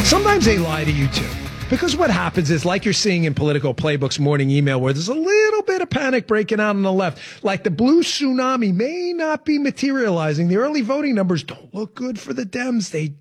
Sometimes they lie to you too. Because what happens is, like you're seeing in Politico Playbook's morning email, where there's a little bit of panic breaking out on the left. Like the blue tsunami may not be materializing. The early voting numbers don't look good for the Dems. They